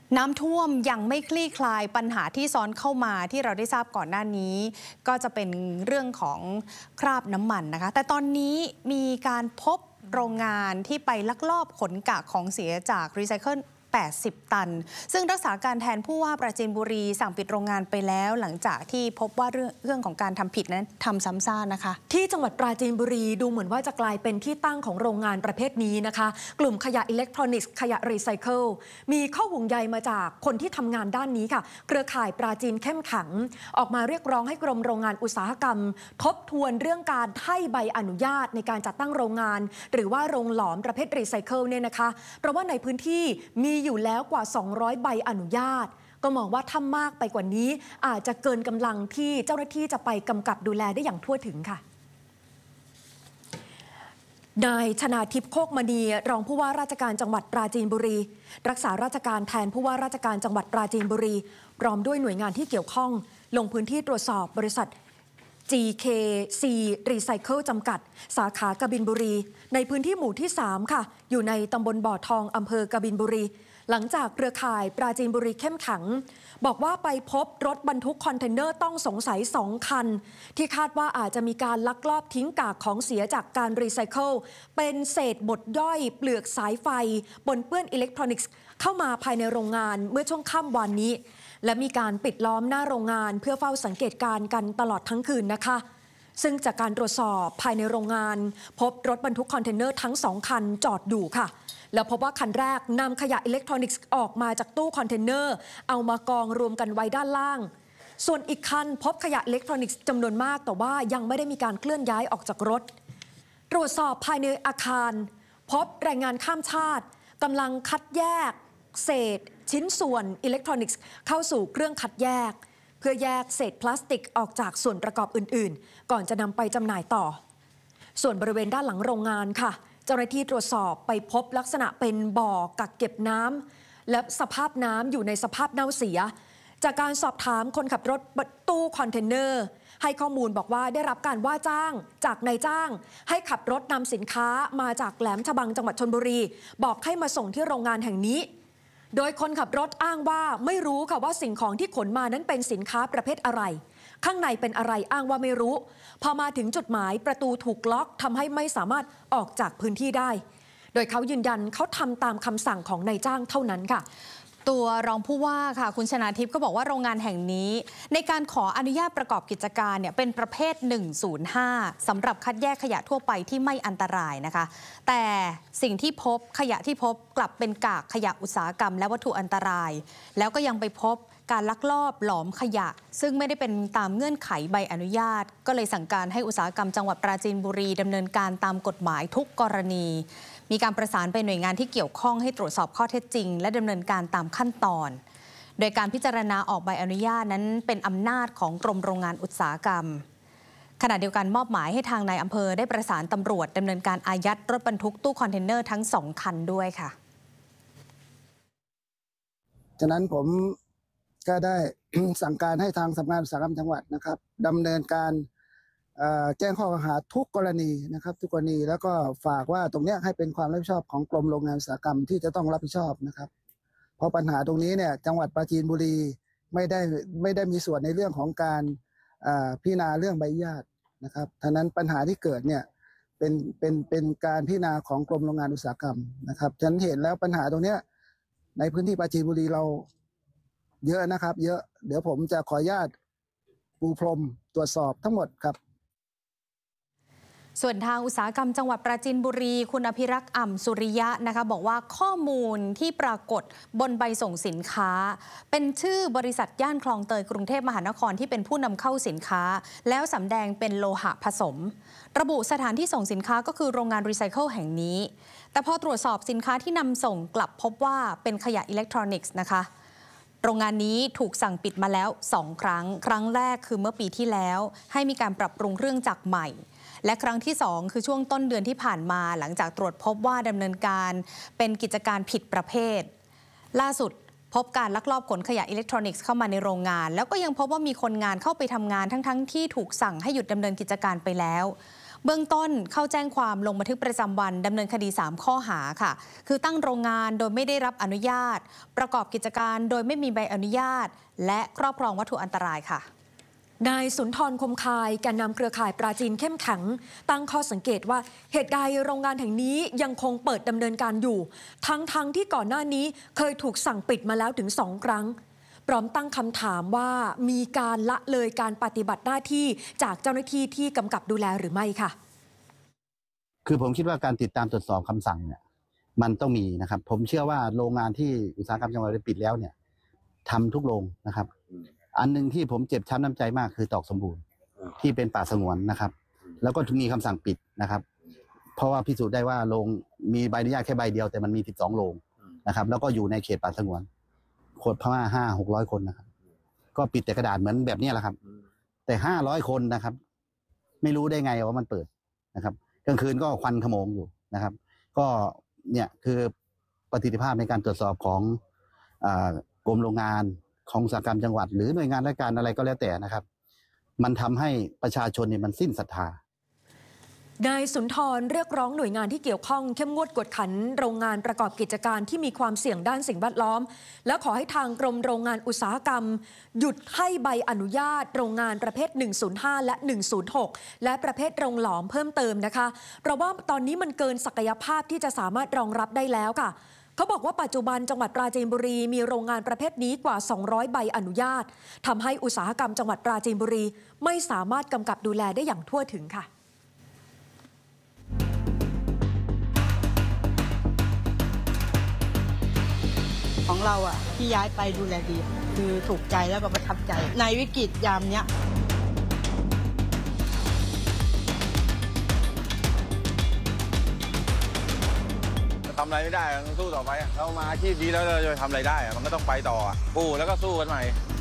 น้ำท่วมยังไม่คลี่คลายปัญหาที่ซ้อนเข้ามาที่เราได้ทราบก่อนหน้านี้ก็จะเป็นเรื่องของคราบน้ำมันนะคะแต่ตอนนี้มีการพบโรงงานที่ไปลักลอบขนกากของเสียจากรีไซเคิล80 ตันซึ่งรักษาการแทนผู้ว่าปราจีนบุรีสั่งปิดโรงงานไปแล้วหลังจากที่พบว่าเรื่องของการทำผิดนั้นทำซ้ำซากนะคะที่จังหวัดปราจีนบุรีดูเหมือนว่าจะกลายเป็นที่ตั้งของโรงงานประเภทนี้นะคะกลุ่มขยะอิเล็กทรอนิกส์ขยะรีไซเคิลมีข้อห่วงใยมาจากคนที่ทำงานด้านนี้ค่ะเครือข่ายปราจีนเข้มแข็งออกมาเรียกร้องให้กรมโรงงานอุตสาหกรรมทบทวนเรื่องการให้ใบอนุญาตในการจัดตั้งโรงงานหรือว่าโรงหลอมประเภทรีไซเคิลเนี่ยนะคะเพราะว่าในพื้นที่มีอยู่แล้วกว่า200 ใบอนุญาตก็มองว่าถ้ามากไปกว่านี้อาจจะเกินกำลังที่เจ้าหน้าที่จะไปกำกับดูแลได้อย่างทั่วถึงค่ะนายชนาทิพย์โคกมณีรองผู้ว่าราชการจังหวัดปราจีนบุรีรักษาราชการแทนผู้ว่าราชการจังหวัดปราจีนบุรีพร้อมด้วยหน่วยงานที่เกี่ยวข้องลงพื้นที่ตรวจสอบบริษัท GKC Recycle จำกัดสาขากบินบุรีในพื้นที่หมู่ที่3ค่ะอยู่ในตำบลบ่อทองอำเภอกบินบุรีหลังจากเครือข่ายปราจีนบุรีเข้มแข็งบอกว่าไปพบรถบรรทุกคอนเทนเนอร์ต้องสงสัย2 คันที่คาดว่าอาจจะมีการลักลอบทิ้งกากของเสียจากการรีไซเคิลเป็นเศษบดย่อยเปลือกสายไฟปนเปื้อนอิเล็กทรอนิกส์เข้ามาภายในโรงงานเมื่อช่วงค่ำวันนี้และมีการปิดล้อมหน้าโรงงานเพื่อเฝ้าสังเกตการณ์กันตลอดทั้งคืนนะคะซึ่งจากการตรวจสอบภายในโรงงานพบรถบรรทุกคอนเทนเนอร์ทั้ง2 คันจอดอยู่ค่ะแล้วพบว่าคันแรกนำขยะอิเล็กทรอนิกส์ออกมาจากตู้คอนเทนเนอร์เอามากองรวมกันไว้ด้านล่างส่วนอีกคันพบขยะอิเล็กทรอนิกส์จำนวนมากแต่ว่ายังไม่ได้มีการเคลื่อนย้ายออกจากรถตรวจสอบภายในอาคารพบแรงงานข้ามชาติกำลังคัดแยกเศษชิ้นส่วนอิเล็กทรอนิกส์เข้าสู่เครื่องคัดแยกเพื่อแยกเศษพลาสติกออกจากส่วนประกอบอื่นๆก่อนจะนำไปจำหน่ายต่อส่วนบริเวณด้านหลังโรงงานค่ะเจ้าหน้าที่ตรวจสอบไปพบลักษณะเป็นบ่อกักเก็บน้ำและสภาพน้ำอยู่ในสภาพเน่าเสียจากการสอบถามคนขับรถตู้คอนเทนเนอร์ให้ข้อมูลบอกว่าได้รับการว่าจ้างจากนายจ้างให้ขับรถนำสินค้ามาจากแหลมฉบังจังหวัดชลบุรีบอกให้มาส่งที่โรงงานแห่งนี้โดยคนขับรถอ้างว่าไม่รู้ค่ะว่าสิ่งของที่ขนมานั้นเป็นสินค้าประเภทอะไรข้างในเป็นอะไรอ้างว่าไม่รู้พอมาถึงจุดหมายประตูถูกล็อกทำให้ไม่สามารถออกจากพื้นที่ได้โดยเขายืนยันเขาทำตามคำสั่งของนายจ้างเท่านั้นค่ะตัวรองผู้ว่าค่ะคุณชนาทิพย์ก็บอกว่าโรงงานแห่งนี้ในการขออนุญาตประกอบกิจการเนี่ยเป็นประเภท105สำหรับคัดแยกขยะทั่วไปที่ไม่อันตรายนะคะแต่สิ่งที่พบขยะที่พบกลับเป็นกากขยะอุตสาหกรรมและวัตถุอันตรายแล้วก็ยังไปพบการลักลอบหลอมขยะซึ่งไม่ได้เป็นตามเงื่อนไขใบอนุญาตก็เลยสั่งการให้อุตสาหกรรมจังหวัดปราจีนบุรีดำเนินการตามกฎหมายทุกกรณีมีการประสานไปหน่วยงานที่เกี่ยวข้องให้ตรวจสอบข้อเท็จจริงและดำเนินการตามขั้นตอนโดยการพิจารณาออกใบอนุญาตนั้นเป็นอำนาจของกรมโรงงานอุตสาหกรรมขณะเดียวกันมอบหมายให้ทางนายอำเภอได้ประสานตำรวจดำเนินการอายัดรถบรรทุกตู้คอนเทนเนอร์ทั้ง2 คันด้วยค่ะฉะนั้นผมก็ได้ สั่งการให้ทางสำนักงานอุตสาหกรรมจังหวัดนะครับดำเนินการแจ้งข้อกล่าวหาทุกกรณีนะครับทุกกรณีแล้วก็ฝากว่าตรงนี้ให้เป็นความรับผิดชอบของกรมโรงงานอุตสาหกรรมที่จะต้องรับผิดชอบนะครับเพราะปัญหาตรงนี้เนี่ยจังหวัดปราจีนบุรีไม่ได้มีส่วนในเรื่องของการพิจารณาเรื่องใบอนุญาตนะครับฉะนั้นปัญหาที่เกิดเนี่ยเป็นการพิจารณาของกรมโรงงานอุตสาหกรรมนะครับฉันเห็นแล้วปัญหาตรงนี้ในพื้นที่ปราจีนบุรีเราเยอะนะครับเยอะเดี๋ยวผมจะขออนุญาตปูพรมตรวจสอบทั้งหมดครับส่วนทางอุตสาหกรรมจังหวัดปราจีนบุรีคุณอภิรักษ์อ่ำสุริยะนะคะบอกว่าข้อมูลที่ปรากฏบนใบส่งสินค้าเป็นชื่อบริษัทย่านคลองเตยกรุงเทพมหานครที่เป็นผู้นำเข้าสินค้าแล้วสำแดงเป็นโลหะผสมระบุสถานที่ส่งสินค้าก็คือโรงงานรีไซเคิลแห่งนี้แต่พอตรวจสอบสินค้าที่นำส่งกลับพบว่าเป็นขยะอิเล็กทรอนิกส์นะคะโรงงานนี้ถูกสั่งปิดมาแล้ว2 ครั้งครั้งแรกคือเมื่อปีที่แล้วให้มีการปรับปรุงเครื่องจักรใหม่และครั้งที่2คือช่วงต้นเดือนที่ผ่านมาหลังจากตรวจพบว่าดำเนินการเป็นกิจการผิดประเภทล่าสุดพบการลักลอบขนขยะอิเล็กทรอนิกส์เข้ามาในโรงงานแล้วก็ยังพบว่ามีคนงานเข้าไปทำงานทั้งที่ถูกสั่งให้หยุดดำเนินกิจการไปแล้วเบื้องต้นเข้าแจ้งความลงบันทึกประจำวันดำเนินคดี3ข้อหาค่ะคือตั้งโรงงานโดยไม่ได้รับอนุญาตประกอบกิจการโดยไม่มีใบอนุญาตและครอบครองวัตถุอันตรายค่ะนายสุนทรคมคายแกนนำเครือข่ายปราจีนเข้มแข็งตั้งข้อสังเกตว่าเหตุใดโรงงานแห่งนี้ยังคงเปิดดำเนินการอยู่ทั้งที่ก่อนหน้านี้เคยถูกสั่งปิดมาแล้วถึง2 ครั้งพร้อมตั้งคำถามว่ามีการละเลยการปฏิบัติหน้าที่จากเจ้าหน้าที่ที่กำกับดูแลหรือไม่ค่ะคือผมคิดว่าการติดตามตรวจสอบคำสั่งเนี่ยมันต้องมีนะครับผมเชื่อว่าโรงงานที่อุตสาหกรรมจังหวัดปิดแล้วเนี่ยทำทุกโรงนะครับอันนึงที่ผมเจ็บช้ำน้ำใจมากคือตอกสมบูรณ์ที่เป็นป่าสงวนนะครับแล้วก็มีคำสั่งปิดนะครับเพราะว่าพิสูจน์ได้ว่าโรงมีใบอนุญาตแค่ใบเดียวแต่มันมี12 โรงนะครับแล้วก็อยู่ในเขตป่าสงวนคนพม่า500-600 คนนะครับก็ปิดแต่กระดาษเหมือนแบบนี้แหละครับแต่500 คนนะครับไม่รู้ได้ไงว่ามันเปิดนะครับกลางคืนก็ควันขโมงอยู่นะครับก็เนี่ยคือประสิทธิภาพในการตรวจสอบของกรมโรงงานของอุตสาหกรรมจังหวัดหรือหน่วยงานราชการอะไรก็แล้วแต่นะครับมันทำให้ประชาชนเนี่ยมันสิ้นศรัทธานายสุนทรเรียกร้องหน่วยงานที่เกี่ยวข้องเข้มงวดกวดขันโรงงานประกอบกิจการที่มีความเสี่ยงด้านสิ่งแวดล้อมและขอให้ทางกรมโรงงานอุตสาหกรรมหยุดให้ใบอนุญาตโรงงานประเภท105และ106และประเภทโรงหลอมเพิ่มเติมนะคะเพราะว่าตอนนี้มันเกินศักยภาพที่จะสามารถรองรับได้แล้วค่ะเขาบอกว่าปัจจุบันจังหวัดปราจีนบุรีมีโรงงานประเภทนี้กว่า200 ใบอนุญาตทำให้อุตสาหกรรมจังหวัดปราจีนบุรีไม่สามารถกำกับดูแลได้อย่างทั่วถึงค่ะของเราที่ย้ายไปดูแลดีคือถูกใจแล้วก็ประทับใจในวิกฤตยามเนี้ยทำอะไรไม่ได้ต้องสู้ต่อไปเรามาอาชีพนี้แล้วเราจะทำอะไรได้มันก็ต้องไปต่อสู้แล้วก็สู้กันใหม่